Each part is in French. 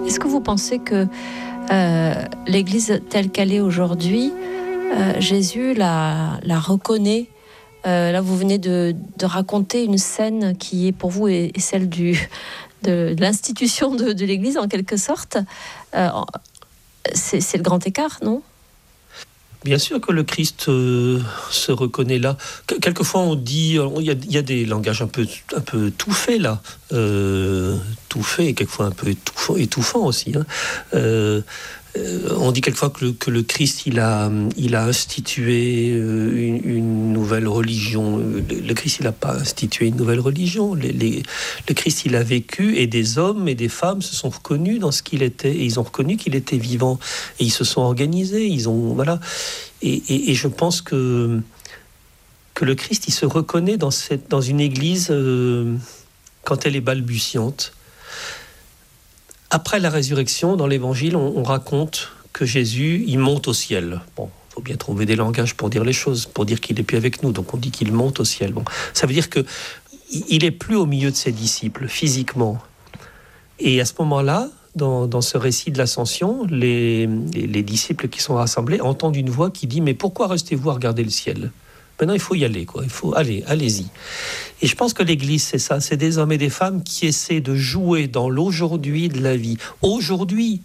Est-ce que vous pensez que l'Église telle qu'elle est aujourd'hui, Jésus la reconnaît? Là, vous venez de raconter une scène qui est pour vous est celle de l'institution de l'Église, en quelque sorte. C'est le grand écart, non ? Bien sûr que le Christ se reconnaît là. Quelquefois on dit, il y a des langages un peu tout faits là, tout fait et quelquefois un peu étouffant aussi. On dit quelquefois que le Christ il a institué une nouvelle religion. Le Christ il n'a pas institué une nouvelle religion. Le Christ il a vécu et des hommes et des femmes se sont reconnus dans ce qu'il était et ils ont reconnu qu'il était vivant et ils se sont organisés. Et je pense que le Christ il se reconnaît dans une église quand elle est balbutiante. Après la résurrection, dans l'Évangile, on raconte que Jésus, il monte au ciel. Bon, il faut bien trouver des langages pour dire les choses, pour dire qu'il n'est plus avec nous. Donc on dit qu'il monte au ciel. Bon, ça veut dire qu'il n'est plus au milieu de ses disciples, physiquement. Et à ce moment-là, dans ce récit de l'Ascension, les disciples qui sont rassemblés entendent une voix qui dit « Mais pourquoi restez-vous à regarder le ciel ? Maintenant, il faut y aller, quoi. Il faut allez-y. » Et je pense que l'Église, c'est ça. C'est des hommes et des femmes qui essaient de jouer dans l'aujourd'hui de la vie. Aujourd'hui,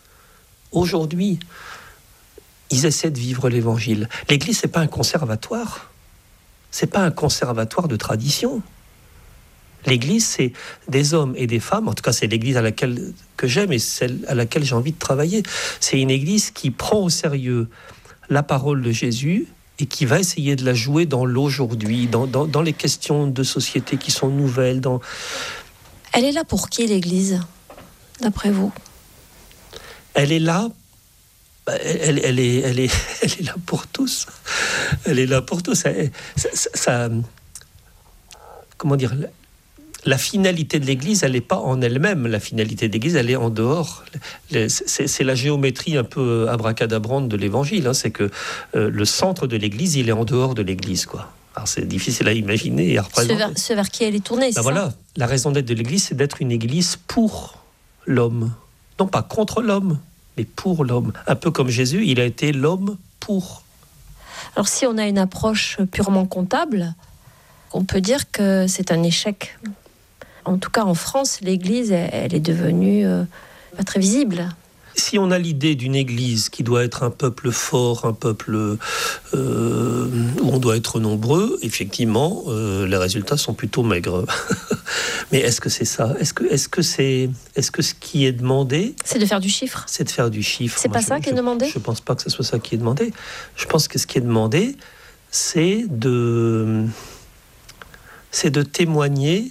ils essaient de vivre l'Évangile. L'Église, c'est pas un conservatoire. C'est pas un conservatoire de tradition. L'Église, c'est des hommes et des femmes. En tout cas, c'est l'Église que j'aime et celle à laquelle j'ai envie de travailler. C'est une Église qui prend au sérieux la parole de Jésus et qui va essayer de la jouer dans l'aujourd'hui, dans les questions de société qui sont nouvelles. Elle est là pour qui, l'Église, d'après vous ? Elle est là, elle est là pour tous. Elle est là pour tous. Ça, comment dire ? La finalité de l'Église, elle n'est pas en elle-même. La finalité de l'Église, elle est en dehors. C'est la géométrie un peu abracadabrante de l'Évangile. C'est que le centre de l'Église, il est en dehors de l'Église, quoi. Alors c'est difficile à imaginer et à représenter. Ce vers qui elle est tournée, c'est voilà. ça ? La raison d'être de l'Église, c'est d'être une Église pour l'homme. Non pas contre l'homme, mais pour l'homme. Un peu comme Jésus, il a été l'homme pour. Alors si on a une approche purement comptable, on peut dire que c'est un échec. En tout cas, en France, l'Église, elle est devenue pas très visible. Si on a l'idée d'une Église qui doit être un peuple fort, un peuple où on doit être nombreux, effectivement, les résultats sont plutôt maigres. Mais est-ce que c'est ça ? Est-ce que ce qui est demandé, c'est de faire du chiffre ? C'est de faire du chiffre. C'est pas ça qui est demandé ? Je pense pas que ce soit ça qui est demandé. Je pense que ce qui est demandé, c'est de témoigner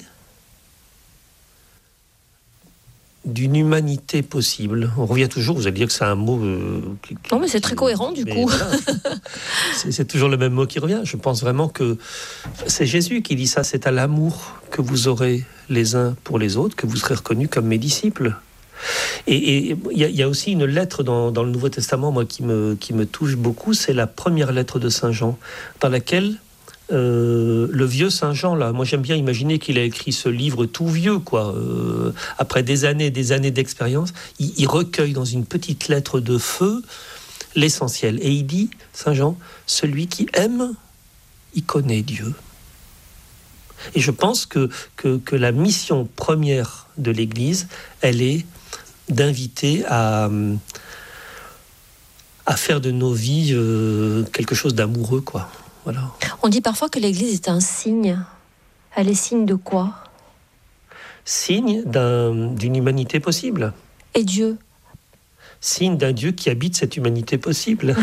d'une humanité possible. On revient toujours, vous allez dire que c'est un mot... non, mais c'est très cohérent, du coup. Voilà, c'est toujours le même mot qui revient. Je pense vraiment que c'est Jésus qui dit ça, c'est à l'amour que vous aurez les uns pour les autres, que vous serez reconnus comme mes disciples. Et il y a aussi une lettre dans le Nouveau Testament, moi, qui me touche beaucoup, c'est la première lettre de Saint Jean, dans laquelle... le vieux Saint Jean, là, moi j'aime bien imaginer qu'il a écrit ce livre tout vieux, quoi. Après des années d'expérience, il recueille dans une petite lettre de feu l'essentiel. Et il dit, Saint Jean, celui qui aime, il connaît Dieu. Et je pense que la mission première de l'Église, elle est d'inviter à faire de nos vies quelque chose d'amoureux, quoi. Voilà. On dit parfois que l'Église est un signe. Elle est signe de quoi ? Signe d'une humanité possible. Et Dieu ? Signe d'un Dieu qui habite cette humanité possible.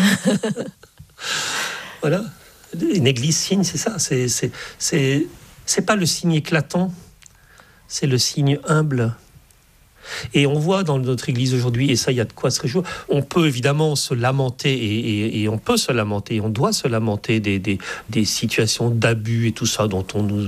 Voilà. Une Église signe, c'est ça. C'est pas le signe éclatant, c'est le signe humble. Et on voit dans notre Église aujourd'hui, et ça, il y a de quoi se réjouir. On peut évidemment se lamenter, et on peut se lamenter, et on doit se lamenter des situations d'abus et tout ça dont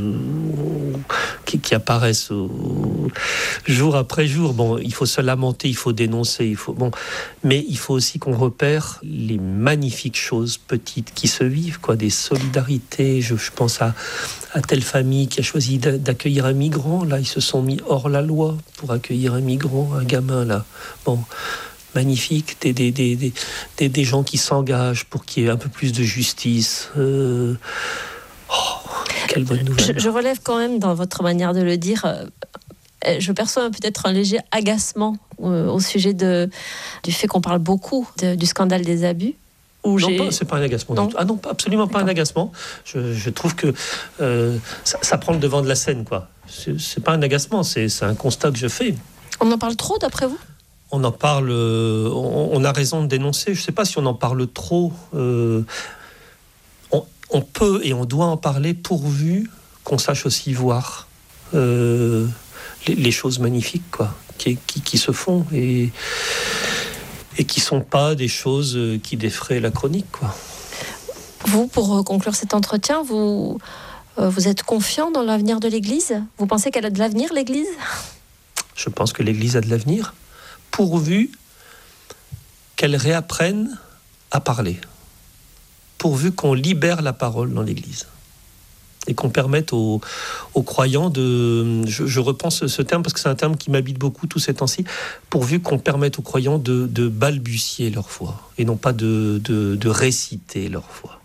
qui apparaissent jour après jour. Bon, il faut se lamenter, il faut dénoncer, mais il faut aussi qu'on repère les magnifiques choses petites qui se vivent, quoi, des solidarités. Je pense à telle famille qui a choisi d'accueillir un migrant. Là, ils se sont mis hors la loi pour accueillir un migrant. migrant, un gamin là. Bon, magnifique, des gens qui s'engagent pour qu'il y ait un peu plus de justice. Quelle bonne nouvelle. Je relève quand même dans votre manière de le dire, je perçois peut-être un léger agacement au sujet du fait qu'on parle beaucoup du scandale des abus. Non, c'est pas un agacement du tout. Ah non, absolument pas un agacement. Je trouve que ça prend le devant de la scène, quoi. C'est pas un agacement, c'est un constat que je fais. On en parle trop, d'après vous ? On en parle, on a raison de dénoncer. Je ne sais pas si on en parle trop. On peut et on doit en parler pourvu qu'on sache aussi voir les choses magnifiques, quoi, qui se font et qui ne sont pas des choses qui défraient la chronique, quoi. Vous, pour conclure cet entretien, vous êtes confiant dans l'avenir de l'Église ? Vous pensez qu'elle a de l'avenir, l'Église ? Je pense que l'Église a de l'avenir, pourvu qu'elle réapprenne à parler, pourvu qu'on libère la parole dans l'Église et qu'on permette aux croyants de... Je repense ce terme parce que c'est un terme qui m'habite beaucoup tous ces temps-ci, pourvu qu'on permette aux croyants de balbutier leur foi et non pas de réciter leur foi.